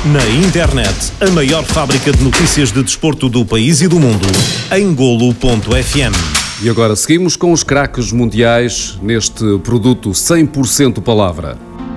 Na internet, a maior fábrica de notícias de desporto do país e do mundo, em Golo.fm. E agora seguimos com os craques mundiais neste produto 100% palavra.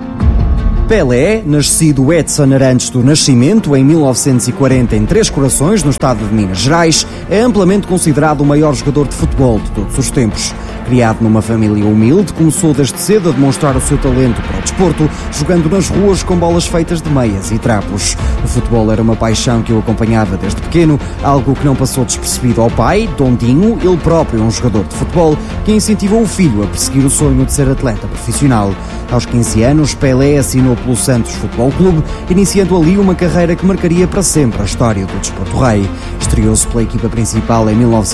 Pelé, nascido Edson Arantes do Nascimento em 1940 em Três Corações, no estado de Minas Gerais, é amplamente considerado o maior jogador de futebol de todos os tempos. Criado numa família humilde, começou desde cedo a demonstrar o seu talento para o desporto, jogando nas ruas com bolas feitas de meias e trapos. O futebol era uma paixão que o acompanhava desde pequeno, algo que não passou despercebido ao pai, Dondinho, ele próprio um jogador de futebol, que incentivou o filho a perseguir o sonho de ser atleta profissional. Aos 15 anos, Pelé assinou pelo Santos Futebol Clube, iniciando ali uma carreira que marcaria para sempre a história do desporto rei. Estreou-se pela equipa principal em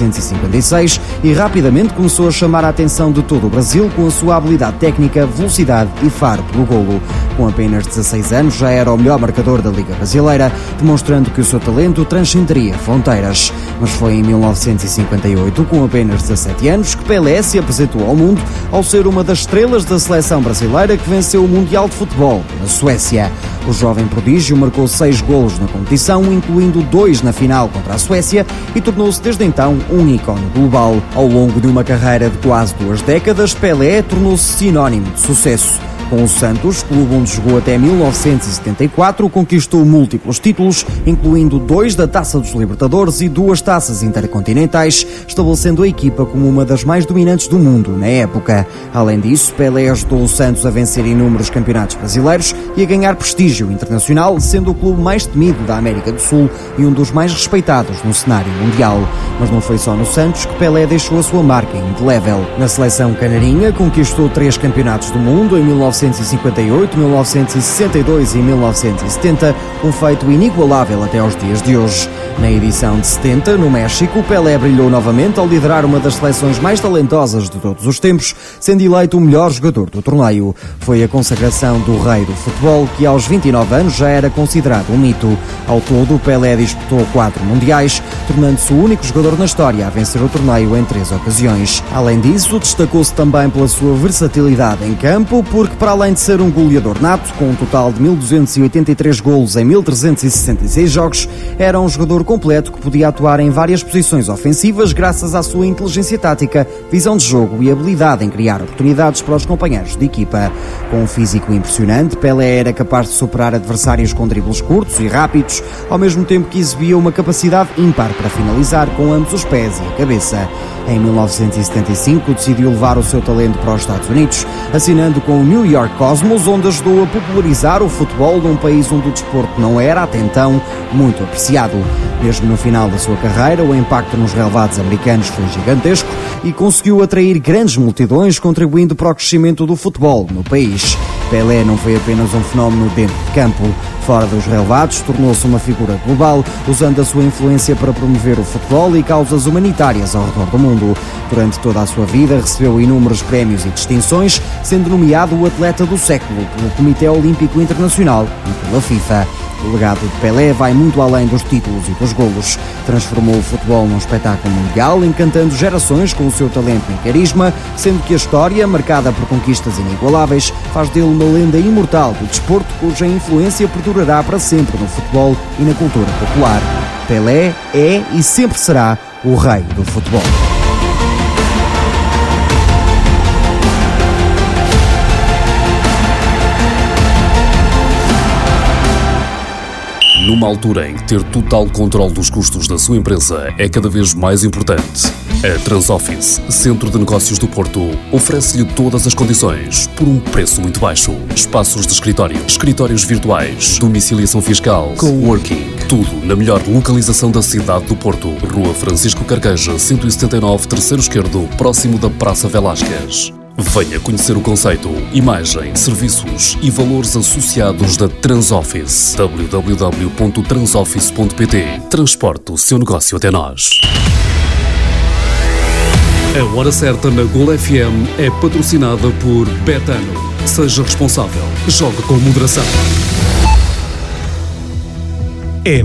1956 e rapidamente começou a chamar a atenção de todo o Brasil com a sua habilidade técnica, velocidade e faro pelo golo. Com apenas 16 anos já era o melhor marcador da Liga Brasileira, demonstrando que o seu talento transcenderia fronteiras. Mas foi em 1958, com apenas 17 anos, que Pelé se apresentou ao mundo ao ser uma das estrelas da seleção brasileira que venceu o Mundial de Futebol na Suécia. O jovem prodígio marcou 6 golos na competição, incluindo 2 na final contra a Suécia, e tornou-se desde então um ícone global. Ao longo de uma carreira de quase 2 décadas, Pelé tornou-se sinónimo de sucesso. Com o Santos, clube onde jogou até 1974, conquistou múltiplos títulos, incluindo 2 da Taça dos Libertadores e 2 taças intercontinentais, estabelecendo a equipa como uma das mais dominantes do mundo na época. Além disso, Pelé ajudou o Santos a vencer inúmeros campeonatos brasileiros e a ganhar prestígio internacional, sendo o clube mais temido da América do Sul e um dos mais respeitados no cenário mundial. Mas não foi só no Santos que Pelé deixou a sua marca indelével. Na seleção canarinha, conquistou 3 campeonatos do mundo em 1958, 1962 e 1970, um feito inigualável até aos dias de hoje. Na edição de 70, no México, Pelé brilhou novamente ao liderar uma das seleções mais talentosas de todos os tempos, sendo eleito o melhor jogador do torneio. Foi a consagração do rei do futebol, que aos 29 anos já era considerado um mito. Ao todo, Pelé disputou 4 mundiais, tornando-se o único jogador na história a vencer o torneio em 3 ocasiões. Além disso, destacou-se também pela sua versatilidade em campo, porque para além de ser um goleador nato, com um total de 1.283 golos em 1.366 jogos, era um jogador completo que podia atuar em várias posições ofensivas graças à sua inteligência tática, visão de jogo e habilidade em criar oportunidades para os companheiros de equipa. Com um físico impressionante, Pelé era capaz de superar adversários com dribles curtos e rápidos, ao mesmo tempo que exibia uma capacidade ímpar para finalizar com ambos os pés e a cabeça. Em 1975, decidiu levar o seu talento para os Estados Unidos, assinando com o New York Cosmos, onde ajudou a popularizar o futebol num país onde o desporto não era, até então, muito apreciado. Mesmo no final da sua carreira, o impacto nos relevados americanos foi gigantesco e conseguiu atrair grandes multidões, contribuindo para o crescimento do futebol no país. Pelé não foi apenas um fenómeno dentro de campo. Fora dos relevados, tornou-se uma figura global, usando a sua influência para promover o futebol e causas humanitárias ao redor do mundo. Durante toda a sua vida, recebeu inúmeros prémios e distinções, sendo nomeado o atleta do século pelo Comitê Olímpico Internacional e pela FIFA. O legado de Pelé vai muito além dos títulos e dos golos. Transformou o futebol num espetáculo mundial, encantando gerações com o seu talento e carisma, sendo que a história, marcada por conquistas inigualáveis, faz dele uma lenda imortal do desporto, cuja influência perdurará para sempre no futebol e na cultura popular. Pelé é e sempre será o rei do futebol. Numa altura em que ter total controle dos custos da sua empresa é cada vez mais importante, a Transoffice, Centro de Negócios do Porto, oferece-lhe todas as condições por um preço muito baixo. Espaços de escritório, escritórios virtuais, domiciliação fiscal, coworking, tudo na melhor localização da cidade do Porto. Rua Francisco Carqueja, 179, terceiro esquerdo, próximo da Praça Velásquez. Venha conhecer o conceito, imagem, serviços e valores associados da Transoffice. www.transoffice.pt. Transporte o seu negócio até nós. A Hora Certa na Golo FM é patrocinada por Betano. Seja responsável. Jogue com moderação. É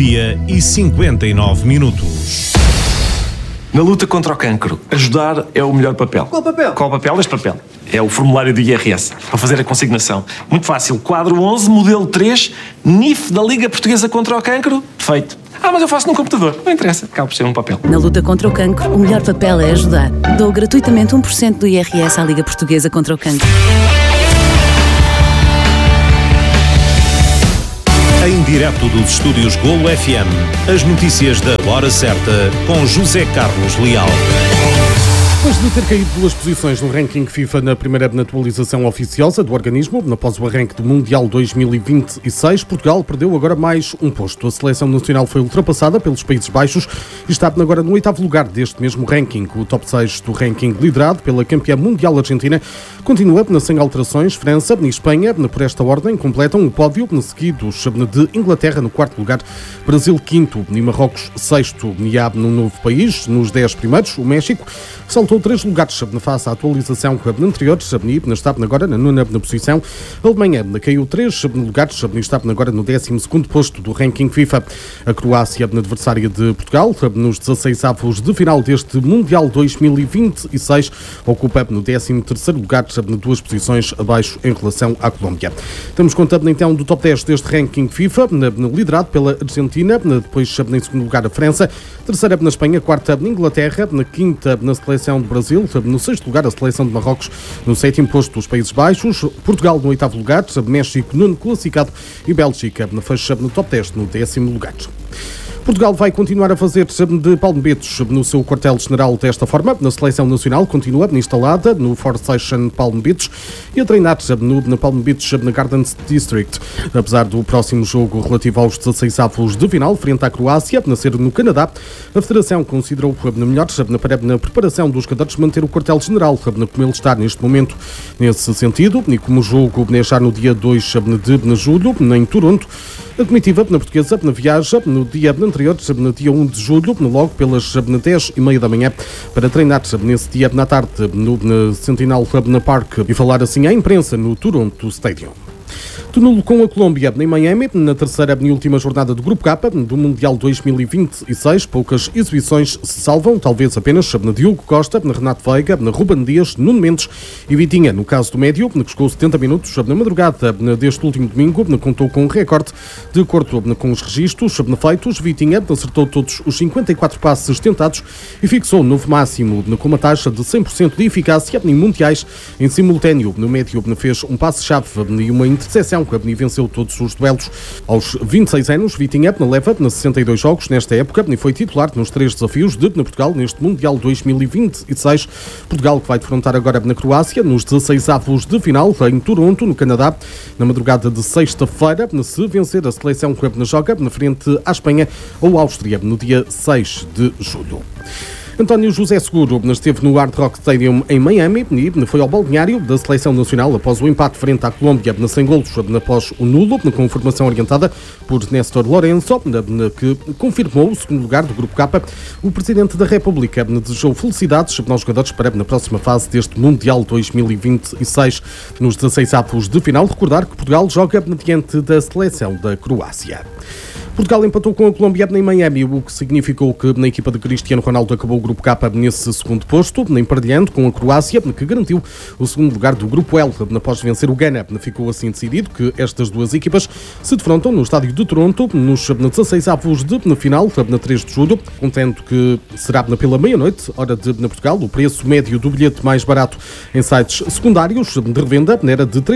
12:59. Na luta contra o cancro, ajudar é o melhor papel. Qual papel? Qual papel? Este papel. É o formulário do IRS, para fazer a consignação. Muito fácil. Quadro 11, modelo 3, NIF da Liga Portuguesa contra o Cancro. Feito. Mas eu faço no computador. Não interessa, acaba por ser um papel. Na luta contra o cancro, o melhor papel é ajudar. Dou gratuitamente 1% do IRS à Liga Portuguesa contra o Cancro. Em direto dos estúdios Golo FM, as notícias da hora certa com José Carlos Leal. Depois de ter caído 2 posições no ranking FIFA na primeira atualização oficiosa do organismo, após o arranque do Mundial 2026, Portugal perdeu agora mais um posto. A seleção nacional foi ultrapassada pelos Países Baixos e está agora no 8º lugar deste mesmo ranking. O top 6 do ranking, liderado pela campeã mundial Argentina, continua sem alterações. França e Espanha, por esta ordem, completam o pódio, seguidos de Inglaterra no 4º lugar, Brasil 5º e Marrocos 6º. E há num novo país, nos 10 primeiros, o México, saltou 3 lugares face à atualização anterior, está agora na 9ª posição. A Alemanha caiu 3 lugares e está agora no 12º posto do ranking FIFA. A Croácia, adversária de Portugal, nos 16avos de final deste Mundial 2026, ocupa no 13º lugar, 2 posições abaixo em relação à Colômbia. Estamos contando então do top 10 deste ranking FIFA, liderado pela Argentina, depois em segundo lugar a França, terceira na Espanha, quarta na Inglaterra, na quinta na seleção de Brasil, no 6º lugar a seleção de Marrocos, no 7º posto os Países Baixos, Portugal no 8º lugar, México no classificado e Bélgica fecha no top 10 no 10º lugar. Portugal vai continuar a fazer de palmebetos no seu quartel-general desta forma. Na seleção nacional continua instalada no Four Station Palm Beach e a treinar no Palm Beach na Gardens District. Apesar do próximo jogo relativo aos 16avos de final, frente à Croácia, a ser no Canadá, a Federação considerou melhor na preparação dos jogadores manter o quartel-general como ele está neste momento. Nesse sentido, e como o jogo já no dia 2 de julho, em Toronto, a comitiva portuguesa viaja no dia anterior, no dia 1 de julho, logo pelas 10h30 da manhã, para treinar nesse dia na tarde no Sentinel Park e falar assim à imprensa no Toronto Stadium. Tunulo com a Colômbia em Miami, na terceira e última jornada do Grupo K do Mundial 2026. Poucas exibições se salvam, talvez apenas na Diogo Costa, na Renato Veiga, na Ruben Dias, Nuno Mendes e Vitinha. No caso do médio, que jogou 70 minutos na madrugada deste último domingo, contou com um recorde. De acordo com os registros feitos, Vitinha acertou todos os 54 passes tentados e fixou um novo máximo com uma taxa de 100% de eficácia em mundiais. Em simultâneo, no médio fez um passe-chave e uma interseção e venceu todos os duelos. Aos 26 anos, Vitinha leva 62 jogos nesta época e foi titular nos 3 desafios de Portugal neste Mundial 2026. Portugal que vai defrontar agora na Croácia nos 16avos de final em Toronto, no Canadá, na madrugada de sexta-feira, se vencer a seleção que joga na frente à Espanha ou Áustria no dia 6 de julho. António José Seguro esteve no Hard Rock Stadium em Miami e foi ao balneário da seleção nacional após o empate frente à Colômbia sem golos após o nulo, com formação orientada por Néstor Lourenço, que confirmou o segundo lugar do Grupo K. O Presidente da República desejou felicidades aos jogadores para na próxima fase deste Mundial 2026. Nos 16avos de final, recordar que Portugal joga diante da seleção da Croácia. Portugal empatou com a Colômbia em Miami, o que significou que na equipa de Cristiano Ronaldo acabou o Grupo K nesse segundo posto, emparelhando com a Croácia, que garantiu o segundo lugar do Grupo L após vencer o Ghana. Ficou assim decidido que estas duas equipas se defrontam no estádio de Toronto nos 16avos de final, na 3 de julho, contendo que será pela meia-noite, hora de Portugal. O preço médio do bilhete mais barato em sites secundários de revenda era de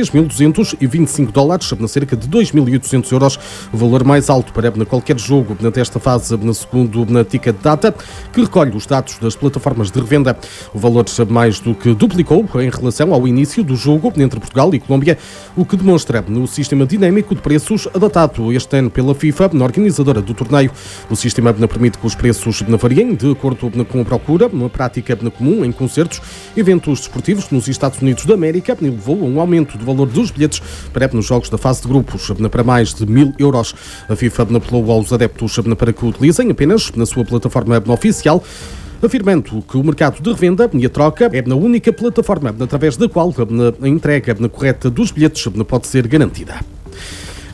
$3.225, cerca de 2.800 euros, o valor mais alto para qualquer jogo desta fase, segundo na Ticket Data, que recolhe os dados das plataformas de revenda. O valor mais do que duplicou em relação ao início do jogo entre Portugal e Colômbia, o que demonstra no sistema dinâmico de preços adotado este ano pela FIFA, na organizadora do torneio. O sistema permite que os preços variem de acordo com a procura, uma prática comum em concertos, eventos desportivos nos Estados Unidos da América, e levou a um aumento do valor dos bilhetes para nos jogos da fase de grupos para mais de €1.000. A FIFA apelou aos adeptos para que o utilizem apenas na sua plataforma oficial, afirmando que o mercado de revenda e a troca é na única plataforma através da qual a entrega correta dos bilhetes pode ser garantida.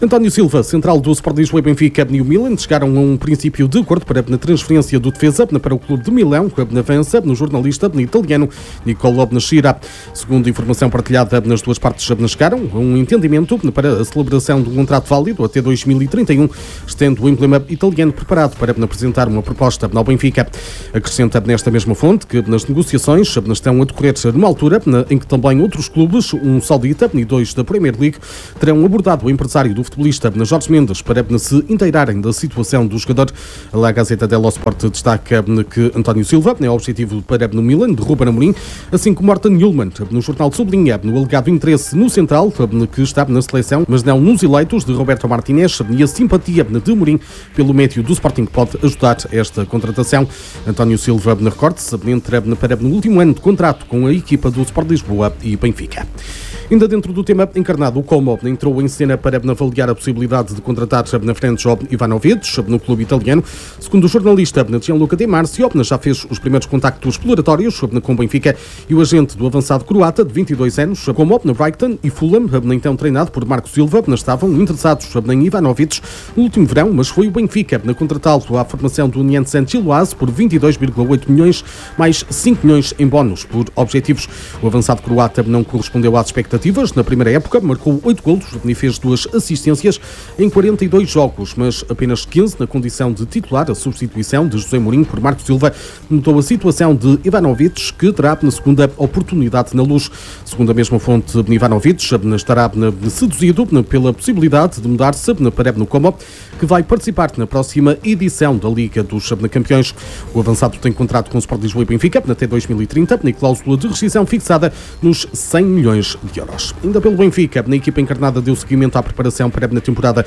António Silva, central do Sport Lisboa e Benfica e o Milan, chegaram a um princípio de acordo para a transferência do defesa para o clube de Milão, que avança no jornalista italiano Nicolò Schira. Segundo informação partilhada nas duas partes, chegaram a um entendimento para a celebração de um contrato válido até 2031, estando o emblema italiano preparado para apresentar uma proposta ao Benfica. Acrescenta nesta mesma fonte que nas negociações estão a decorrer numa altura em que também outros clubes, um saudita e dois da Premier League, terão abordado o empresário do futebolista Jorge Mendes para se inteirarem da situação do jogador. A Gazeta dello Sport destaca que António Silva é o objetivo para no Milan de Ruben Amorim, assim como Morten Hjulmand. No jornal sublinha no alegado interesse no central, que está na seleção, mas não nos eleitos, de Roberto Martinez, e a simpatia de Amorim pelo médio do Sporting pode ajudar esta contratação. António Silva, recorde-se, entra para no último ano de contrato com a equipa do Sport Lisboa e Benfica. Ainda dentro do tema encarnado, o Como entrou em cena para avaliar a possibilidade de contratar na frente Ivanovic no clube italiano. Segundo o jornalista Gianluca Di Marzio, já fez os primeiros contactos exploratórios com o Benfica e o agente do avançado croata de 22 anos, Como no Brighton e Fulham, então treinado por Marco Silva, estavam interessados em Ivanovic no último verão, mas foi o Benfica a contratá-lo à formação do Union Saint-Gilloise por 22,8 milhões, mais 5 milhões em bónus por objetivos. O avançado croata não correspondeu às expectativas. Na primeira época, marcou 8 golos e fez 2 assistências em 42 jogos, mas apenas 15 na condição de titular. A substituição de José Mourinho por Marco Silva mudou a situação de Ivanovic, que terá na segunda oportunidade na Luz. Segundo a mesma fonte, Ivanovic estará seduzido pela possibilidade de mudar-se para no Como, que vai participar na próxima edição da Liga dos Campeões. O avançado tem contrato com o Sport Lisboa e Benfica até 2030 e cláusula de rescisão fixada nos 100 milhões de euros. Ainda pelo Benfica, a equipa encarnada deu seguimento à preparação para a temporada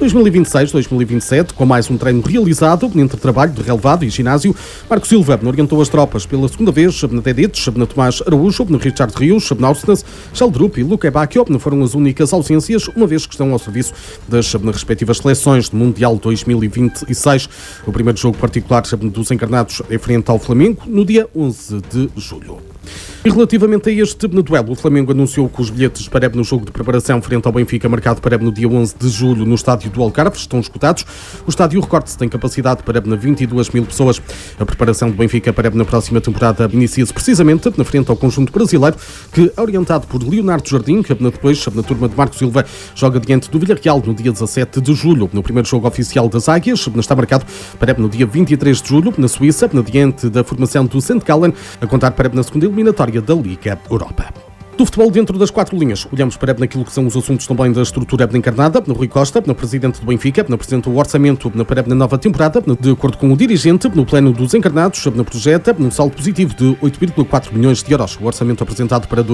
2026-2027, com mais um treino realizado entre trabalho de relevado e ginásio. Marco Silva orientou as tropas pela segunda vez na Dedic, na Tomás Araújo, no Richard Rios, na Ausnes, Sheldrup e Luque Bacchio foram as únicas ausências, uma vez que estão ao serviço das respectivas seleções do Mundial 2026. O primeiro jogo particular dos encarnados é frente ao Flamengo no dia 11 de julho. E relativamente a este duelo, o Flamengo anunciou que os bilhetes para no jogo de preparação frente ao Benfica, marcado para no dia 11 de julho no estádio do Algarve, estão esgotados. O estádio, recorde-se, tem capacidade para 22 mil pessoas. A preparação do Benfica para na próxima temporada inicia-se precisamente na frente ao conjunto brasileiro, que, orientado por Leonardo Jardim, depois na turma de Marco Silva, joga diante do Villarreal no dia 17 de julho. No primeiro jogo oficial das Águias, está marcado para no dia 23 de julho, na Suíça, diante da formação do St. Gallen, a contar para na segunda eliminatória da Liga Europa. Do futebol dentro das 4 linhas, olhamos para naquilo que são os assuntos também da estrutura encarnada. No Rui Costa, no presidente do Benfica, apresenta o orçamento para a nova temporada. De acordo com o dirigente, no plano dos encarnados, projeta um saldo positivo de 8,4 milhões de euros. O orçamento apresentado para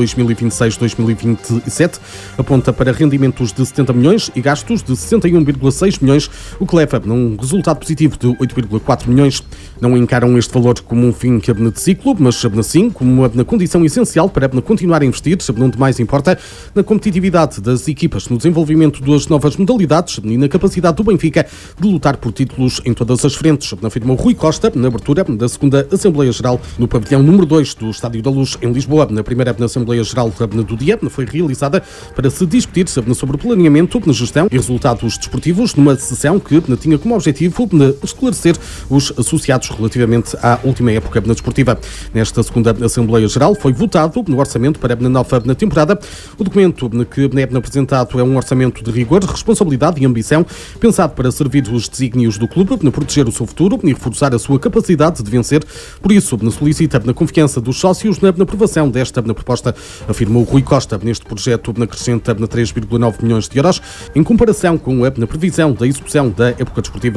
2026-2027 aponta para rendimentos de 70 milhões e gastos de 61,6 milhões, o que leva a um resultado positivo de 8,4 milhões. Não encaram este valor como um fim de ciclo, mas sim como uma condição essencial para continuar a investir, onde mais importa, na competitividade das equipas, no desenvolvimento das novas modalidades e na capacidade do Benfica de lutar por títulos em todas as frentes, afirmou Rui Costa na abertura da segunda Assembleia Geral no pavilhão número 2 do Estádio da Luz, em Lisboa. Na primeira Assembleia Geral do dia foi realizada para se discutir sobre o planeamento, gestão e resultados desportivos, numa sessão que tinha como objetivo esclarecer os associados relativamente à última época desportiva. Nesta segunda Assembleia Geral foi votado no orçamento para na temporada. O documento que é apresentado é um orçamento de rigor, responsabilidade e ambição, pensado para servir os desígnios do clube, proteger o seu futuro e reforçar a sua capacidade de vencer. Por isso, solicita na confiança dos sócios na aprovação desta proposta, afirmou Rui Costa. Neste projeto acrescenta 3,9 milhões de euros, em comparação com a previsão da execução da época desportiva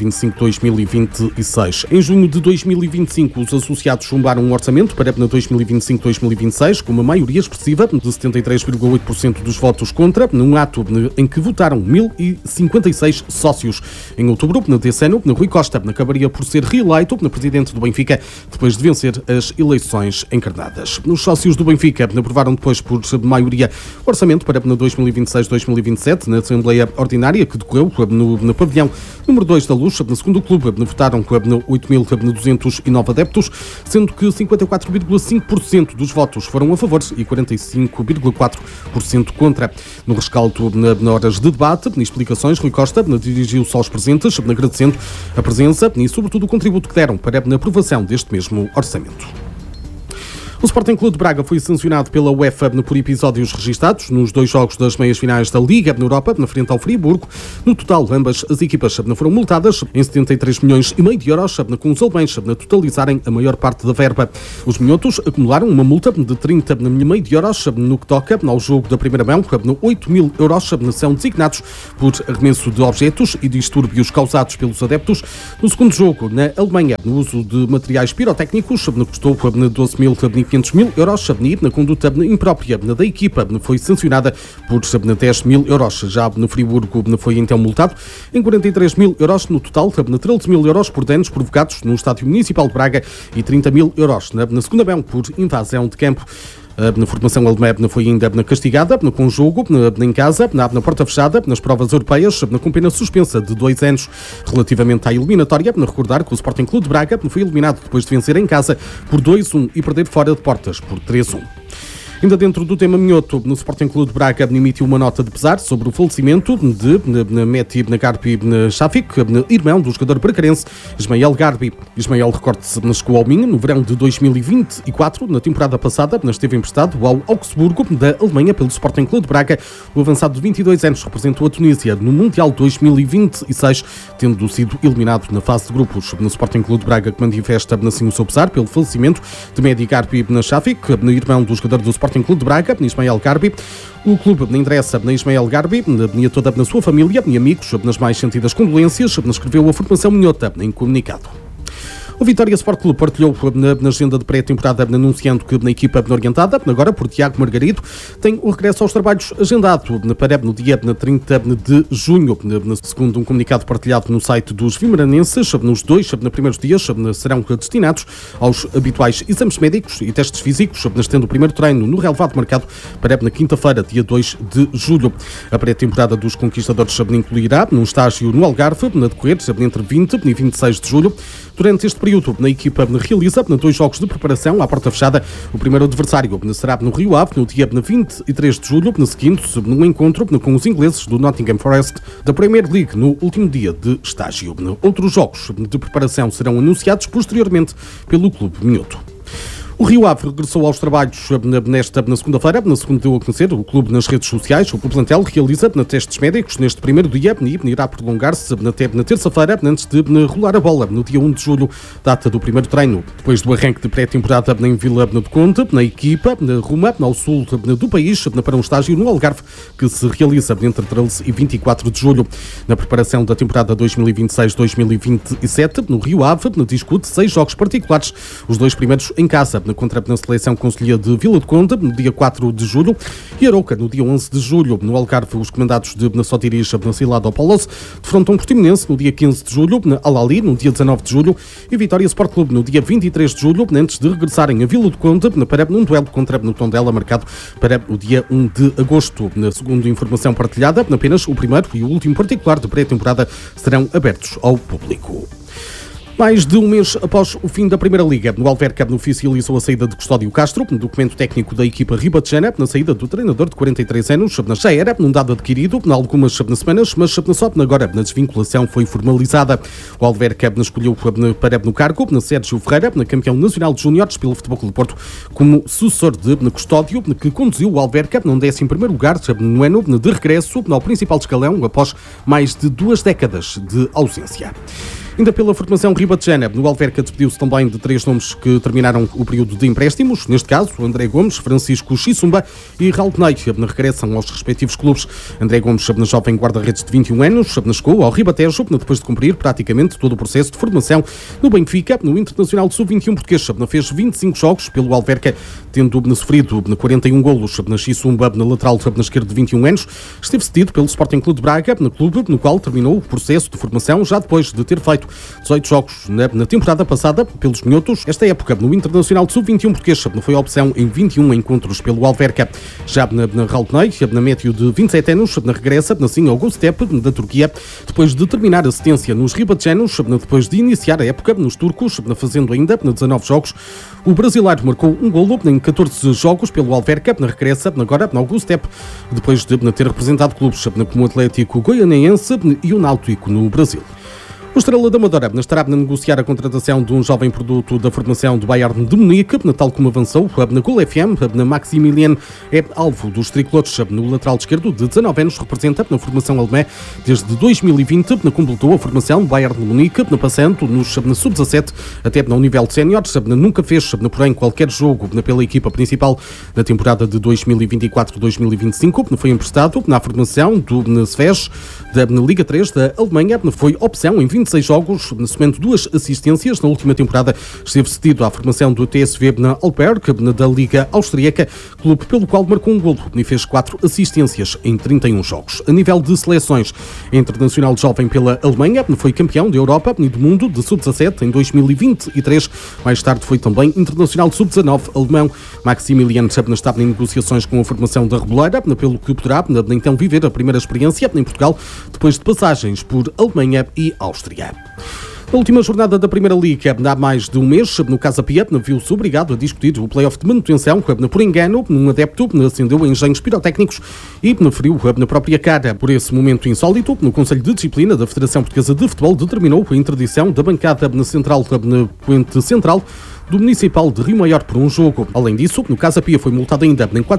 2025-2026. Em junho de 2025, os associados chumbaram um orçamento para 2025-2026, com uma maioria expressiva de 73,8% dos votos contra, num ato em que votaram 1.056 sócios. Em outubro desse ano, Rui Costa acabaria por ser reeleito presidente do Benfica, depois de vencer as eleições encarnadas. Os sócios do Benfica aprovaram depois por maioria o orçamento para 2026-2027 na Assembleia Ordinária, que decorreu no pavilhão número 2 da Luz. Segundo o clube, votaram 8.209 adeptos, sendo que 54,5% dos votos foram a favor e 45,4% contra. No rescaldo na horas de debate e explicações, Rui Costa dirigiu-se aos presentes, agradecendo a presença e, sobretudo, o contributo que deram para a aprovação deste mesmo orçamento. O Sporting Clube de Braga foi sancionado pela UEFA por episódios registados nos 2 jogos das meias-finais da Liga na Europa, na frente ao Friburgo. No total, ambas as equipas foram multadas em 73,5 milhões de euros, com os alemães totalizarem a maior parte da verba. Os minhotos acumularam uma multa de 30,5 milhões de euros no que toca ao jogo da primeira mão. 8 mil euros são designados por arremesso de objetos e distúrbios causados pelos adeptos. No segundo jogo, na Alemanha, no uso de materiais pirotécnicos, custou 12.500 euros. Na conduta imprópria da equipa foi sancionada por 10 mil euros. Já no Friburgo foi então multado em 43 mil euros no total, 13 mil euros por danos provocados no Estádio Municipal de Braga e 30 mil euros na segunda mão por invasão de campo. Na formação alemã foi ainda castigada com jogo em casa, na porta fechada, nas provas europeias, com pena suspensa de 2 anos. Relativamente à eliminatória, recordar que o Sporting Clube de Braga foi eliminado depois de vencer em casa por 2-1 e perder fora de portas por 3-1. Ainda dentro do tema minhoto, no Sporting Clube de Braga emitiu uma nota de pesar sobre o falecimento de Mehdi Garbi Shafik, irmão do jogador bracarense Ismael Garbi. Ismael, recorde-se, chegou ao Minho no verão de 2024. Na temporada passada, esteve emprestado ao Augsburgo da Alemanha pelo Sporting Clube de Braga. O avançado de 22 anos representou a Tunísia no Mundial 2026, tendo sido eliminado na fase de grupos. No Sporting Clube de Braga, que manifesta assim o seu pesar pelo falecimento de Mehdi Garbi Shafik, irmão do jogador do Sporting Clube de Braga, Ismael Garbi. O clube interessa na Ismael Garbi, a toda a sua família e amigos, nas mais sentidas condolências, escreveu a formação minhota em comunicado. O Vitória Sport Clube partilhou na agenda de pré-temporada anunciando que na equipa orientada, agora por Tiago Margarido, tem o regresso aos trabalhos agendado para no dia 30 de junho. Segundo um comunicado partilhado no site dos vimaranenses, nos 2 primeiros dias serão destinados aos habituais exames médicos e testes físicos, tendo o primeiro treino no relevado marcado para na quinta-feira, dia 2 de julho. A pré-temporada dos conquistadores incluirá um estágio no Algarve, a decorrer entre 20 e 26 de julho. Durante este período, a equipa realiza 2 jogos de preparação à porta fechada. O primeiro adversário será no Rio Ave, no dia 23 de julho, seguindo no encontro com os ingleses do Nottingham Forest da Premier League, no último dia de estágio. Outros jogos de preparação serão anunciados posteriormente pelo Clube Minhoto. O Rio Ave regressou aos trabalhos na segunda-feira, segundo deu a conhecer o clube nas redes sociais. O plantel realiza testes médicos neste primeiro dia e irá prolongar-se até na terça-feira, antes de rolar a bola, no dia 1 de julho, data do primeiro treino. Depois do arranque de pré-temporada em Vila do Conde, na equipa ruma ao sul do país para um estágio no Algarve, que se realiza entre 13 e 24 de julho. Na preparação da temporada 2026-2027, no Rio Ave, discute 6 jogos particulares, os 2 primeiros em casa, contra a seleção concelhia de Vila do Conde, no dia 4 de julho, e Arouca, no dia 11 de julho. No Algarve, os comandados de Sotiris Cilado Paulos defrontam o Portimonense no dia 15 de julho, na Al-Ali, no dia 19 de julho, e Vitória Sport Clube no dia 23 de julho, antes de regressarem a Vila do Conde para um duelo contra o Tondela, marcado para o dia 1 de agosto. Segundo informação partilhada, apenas o primeiro e o último particular de pré-temporada serão abertos ao público. Mais de um mês após o fim da Primeira Liga, o Alverca oficializou a saída de Custódio Castro, documento técnico da equipa ribatejana, na saída do treinador de 43 anos. Já era um dado adquirido há algumas semanas, mas só agora a desvinculação foi formalizada. O Alverca escolheu para no cargo Sérgio Ferreira, campeão nacional de júniores pelo Futebol Clube do Porto, como sucessor de Custódio, que conduziu o Alverca no 11º lugar no ano de regresso ao principal escalão após mais de 2 décadas de ausência. Ainda pela formação ribatejana, o Alverca despediu-se também de 3 nomes que terminaram o período de empréstimos. Neste caso, André Gomes, Francisco Xissumba e Raul Ney regressam aos respectivos clubes. André Gomes, jovem guarda-redes de 21 anos, chegou ao Ribatejo depois de cumprir praticamente todo o processo de formação no Benfica. No Internacional de Sub-21 português, fez 25 jogos pelo Alverca, tendo sofrido 41 golos. Xissumba, na lateral esquerda de 21 anos, esteve cedido pelo Sporting Clube de Braga, no clube no qual terminou o processo de formação, já depois de ter feito 18 jogos na temporada passada pelos minhotos. Esta época, no Internacional de Sub-21 português, foi opção em 21 encontros pelo Alverca. Já na Raldney, na médio de 27 anos, regressa assim ao Göztepe da Turquia, depois de terminar a assistência nos ribatejanos, depois de iniciar a época nos turcos, fazendo ainda 19 jogos. O brasileiro marcou um golo em 14 jogos pelo Alverca, regressa agora ao Göztepe, depois de ter representado clubes como o Atlético Goianiense e o Náutico no Brasil. O Estrela da Amadora estará a negociar a contratação de um jovem produto da formação do Bayern de Munique, tal como avançou na Gol FM. Maximilian é alvo dos tricolores no lateral esquerdo, de 19 anos, representa na formação alemã desde 2020, completou a formação do Bayern de Munique, passando nos sub-17 até no nível de séniores. Nunca fez, porém, qualquer jogo pela equipa principal na temporada de 2024-2025. Foi emprestado na formação do Sves da Liga 3 da Alemanha. Foi opção em 26 jogos, somando 2 assistências. Na última temporada esteve cedido à formação do TSV na Alberg, da Liga Austríaca, clube pelo qual marcou um golo e fez 4 assistências em 31 jogos. A nível de seleções, internacional jovem pela Alemanha, foi campeão da Europa e do mundo de sub-17 em 2023. Mais tarde foi também internacional de sub-19 alemão. Maximilian estava em negociações com a formação da Reboleira, pelo que poderá então viver a primeira experiência em Portugal, depois de passagens por Alemanha e Áustria. Na última jornada da Primeira Liga, há mais de um mês, no Casa Pia, viu-se obrigado a discutir o play-off de manutenção. Por engano, um adepto acendeu engenhos pirotécnicos e feriu na própria cara. Por esse momento insólito, no Conselho de Disciplina da Federação Portuguesa de Futebol determinou a interdição da bancada central na Puente Central do Municipal de Rio Maior por um jogo. Além disso, no Casa Pia foi multado ainda em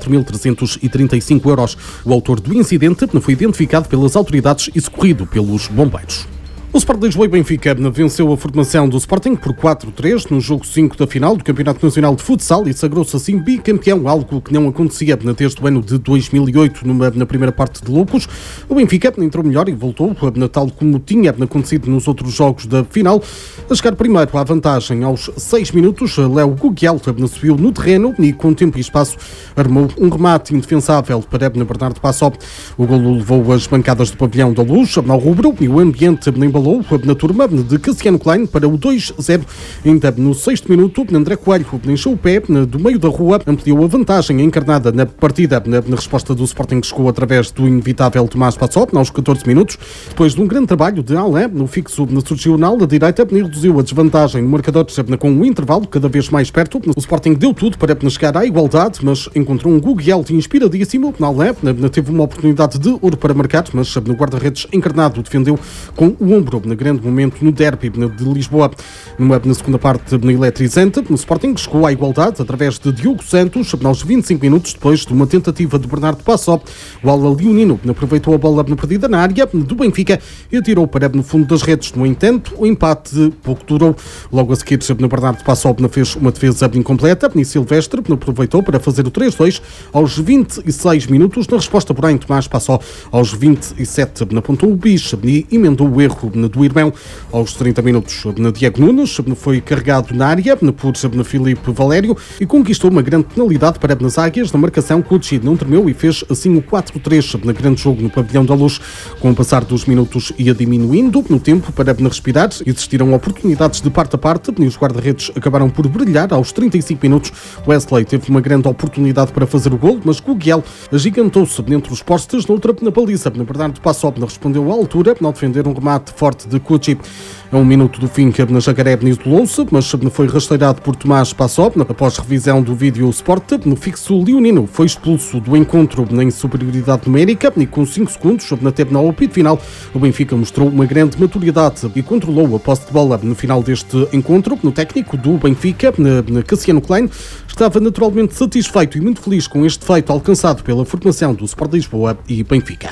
4.335 euros. O autor do incidente foi identificado pelas autoridades e socorrido pelos bombeiros. O Sport Lisboa e Benfica venceu a formação do Sporting por 4-3 no jogo 5 da final do Campeonato Nacional de Futsal e sagrou-se assim bicampeão, algo que não acontecia desde o ano de 2008 na primeira parte de Loucos. O Benfica entrou melhor e voltou, tal como tinha acontecido nos outros jogos da final, a chegar primeiro à vantagem aos 6 minutos. Léo Gugiel subiu no terreno e, com tempo e espaço, armou um remate indefensável para Bernardo Passó. O golo levou as bancadas do pavilhão da Luz ao rubro e o ambiente embalou na turma de Cassiano Klein para o 2-0. Ainda no 6º minuto, André Coelho encheu o pé do meio da rua, ampliou a vantagem encarnada na partida. Na resposta do Sporting, chegou através do inevitável Tomás Passó aos 14 minutos. Depois de um grande trabalho de Alain, no fixo surgiu na ala direita e reduziu a desvantagem no marcador com um intervalo cada vez mais perto. O Sporting deu tudo para chegar à igualdade, mas encontrou um Gugiel inspiradíssimo. Alain teve uma oportunidade de ouro para marcar, mas no guarda-redes encarnado defendeu com o ombro na grande momento no derby de Lisboa. Na segunda parte eletrizante, o Sporting chegou à igualdade através de Diogo Santos aos 25 minutos depois de uma tentativa de Bernardo Passó. O ala leonino aproveitou a bola perdida na área do Benfica e atirou para no fundo das redes. No entanto, o empate pouco durou. Logo a seguir, Bernardo Passó fez uma defesa incompleta e Silvestre aproveitou para fazer o 3-2 aos 26 minutos. Na resposta, porém, Tomás Passó aos 27 apontou o bicho e emendou o erro do irmão. Aos 30 minutos, Diego Nunes foi carregado na área por Filipe Valério e conquistou uma grande penalidade para as águias. Na marcação, Cucci não tremeu e fez assim o 4-3 na grande jogo no Pavilhão da Luz. Com o passar dos minutos ia diminuindo no tempo para respirar. Existiram oportunidades de parte a parte e os guarda-redes acabaram por brilhar. Aos 35 minutos, Wesley teve uma grande oportunidade para fazer o gol, mas Gugiel agigantou-se entre os postes. Na outra baliza, Bernardo Passó respondeu à altura ao defender um remate forte de Cucci. A um minuto do fim, na Jacaré isolou-se, mas foi rasteirado por Tomás Passó. Após revisão do vídeo Sport, no fixo leonino foi expulso do encontro em superioridade numérica e com 5 segundos até no apito final, o Benfica mostrou uma grande maturidade e controlou a posse de bola. No final deste encontro, no técnico do Benfica, Cassiano Klein, estava naturalmente satisfeito e muito feliz com este feito alcançado pela formação do Sport Lisboa e Benfica.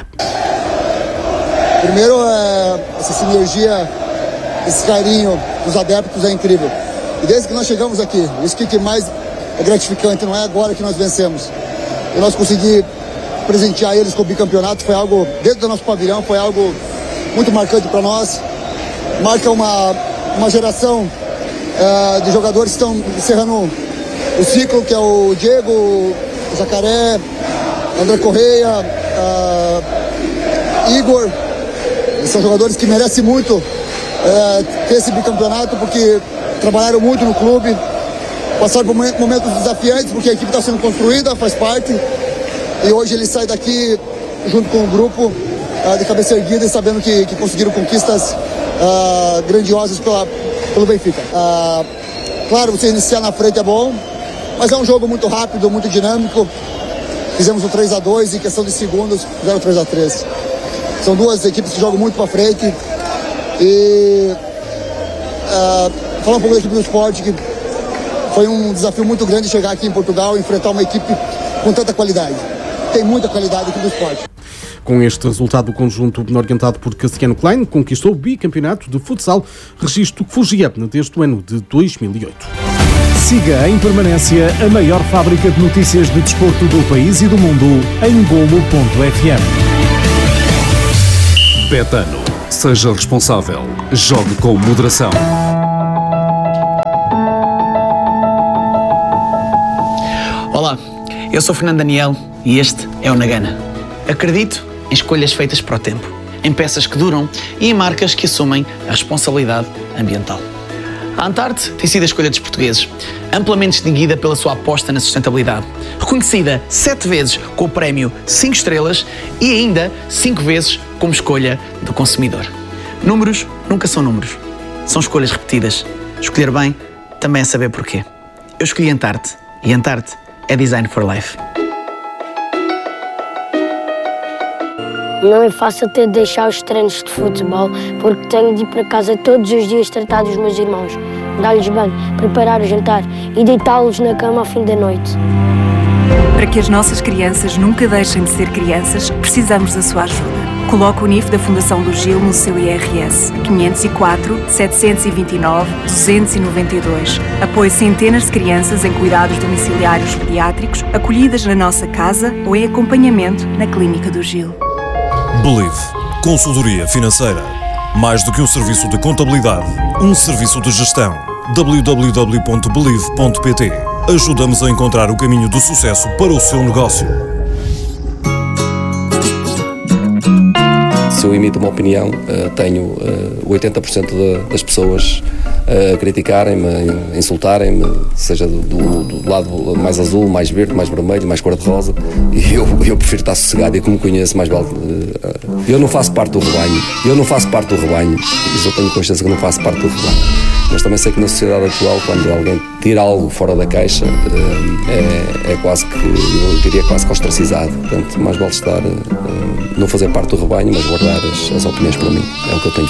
Primeiro, essa sinergia, esse carinho dos adeptos é incrível. E desde que nós chegamos aqui, isso que mais é gratificante, não é agora que nós vencemos. E nós conseguimos presentear eles com o bicampeonato, foi algo, dentro do nosso pavilhão, foi algo muito marcante para nós. Marca uma geração de jogadores que estão encerrando o ciclo, que é o Diego, o Jacaré, André Correia, Igor. São jogadores que merecem muito ter esse bicampeonato, porque trabalharam muito no clube, passaram por momentos desafiantes, porque a equipe está sendo construída, faz parte, e hoje ele sai daqui junto com o grupo de cabeça erguida e sabendo que conseguiram conquistas grandiosas pelo Benfica. Claro, você iniciar na frente é bom, mas é um jogo muito rápido, muito dinâmico. Fizemos o 3-2 e em questão de segundos fizeram o 3-3. São duas equipes que jogam muito para frente. E falar um pouco da equipe do Sport, que foi um desafio muito grande chegar aqui em Portugal e enfrentar uma equipe com tanta qualidade. Tem muita qualidade aqui do Sport. Com este resultado, o conjunto orientado por Cassiano Klein conquistou o bicampeonato de futsal, registro que fugia desde o ano de 2008. Siga em permanência a maior fábrica de notícias de desporto do país e do mundo em Golo.fm. Betano. Seja responsável. Jogue com moderação. Olá, eu sou Fernando Daniel e este é o Nagana. Acredito em escolhas feitas para o tempo, em peças que duram e em marcas que assumem a responsabilidade ambiental. A Antarte tem sido a escolha dos portugueses, amplamente distinguida pela sua aposta na sustentabilidade, reconhecida 7 vezes com o prémio 5 estrelas e ainda 5 vezes como escolha do consumidor. Números nunca são números, são escolhas repetidas. Escolher bem também é saber porquê. Eu escolhi Antarte e Antarte é Design for Life. Não é fácil ter de deixar os treinos de futebol, porque tenho de ir para casa todos os dias tratar dos meus irmãos, dar-lhes banho, preparar o jantar e deitá-los na cama ao fim da noite. Para que as nossas crianças nunca deixem de ser crianças, precisamos da sua ajuda. Coloque o NIF da Fundação do Gil no seu IRS 504 729 292. Apoie centenas de crianças em cuidados domiciliários pediátricos, acolhidas na nossa casa ou em acompanhamento na Clínica do Gil. Believe. Consultoria financeira. Mais do que um serviço de contabilidade, um serviço de gestão. www.believe.pt. Ajuda-nos a encontrar o caminho do sucesso para o seu negócio. Se eu emito uma opinião, tenho 80% das pessoas a criticarem-me, a insultarem-me, seja do lado mais azul, mais verde, mais vermelho, mais cor-de-rosa, e eu prefiro estar sossegado, e como conheço, mais vale. Eu não faço parte do rebanho, mas eu tenho consciência que não faço parte do rebanho. Mas também sei que na sociedade atual, quando alguém tira algo fora da caixa, é quase que, eu diria, quase que ostracizado. Portanto, mais vale estar, não fazer parte do rebanho, mas guardar as opiniões para mim. É o que eu tenho